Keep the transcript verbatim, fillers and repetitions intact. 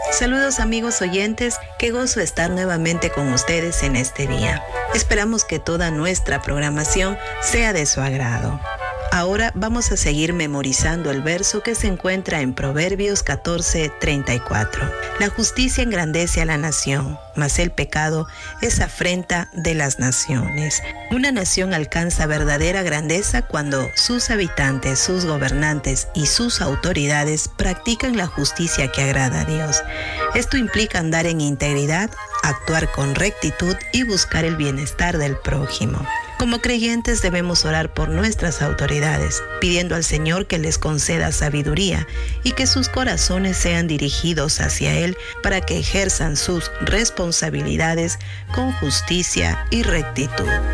Saludos amigos oyentes, qué gozo estar nuevamente con ustedes en este día. Esperamos que toda nuestra programación sea de su agrado. Ahora vamos a seguir memorizando el verso que se encuentra en Proverbios catorce, treinta y cuatro. La justicia engrandece a la nación, mas el pecado es afrenta de las naciones. Una nación alcanza verdadera grandeza cuando sus habitantes, sus gobernantes y sus autoridades practican la justicia que agrada a Dios. Esto implica andar en integridad, actuar con rectitud y buscar el bienestar del prójimo. Como creyentes debemos orar por nuestras autoridades, pidiendo al Señor que les conceda sabiduría y que sus corazones sean dirigidos hacia Él para que ejerzan sus responsabilidades con justicia y rectitud.